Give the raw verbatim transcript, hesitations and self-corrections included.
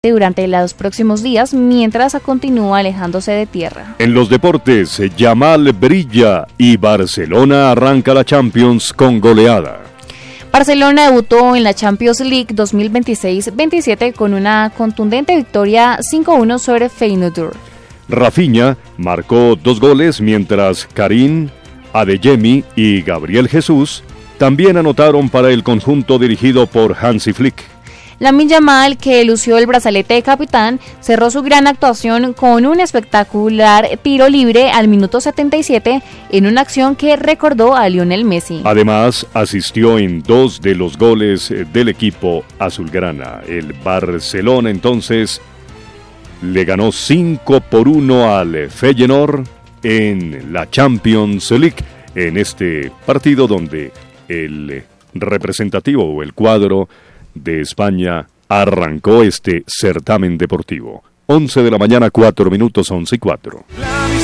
durante los próximos días mientras continúa alejándose de tierra. En los deportes, Yamal brilla y Barcelona arranca la Champions con goleada. Barcelona debutó en la Champions League dos mil veintiséis veintisiete con una contundente victoria cinco a uno sobre Feyenoord. Rafinha marcó dos goles mientras Karim Adeyemi y Gabriel Jesús también anotaron para el conjunto dirigido por Hansi Flick. Lamine Yamal, que lució el brazalete de capitán, cerró su gran actuación con un espectacular tiro libre al minuto setenta y siete en una acción que recordó a Lionel Messi. Además, asistió en dos de los goles del equipo azulgrana. El Barcelona entonces le ganó cinco por uno al Feyenoord en la Champions League, en este partido donde el representativo o el cuadro de España arrancó este certamen deportivo. once de la mañana, cuatro minutos, once y cuatro.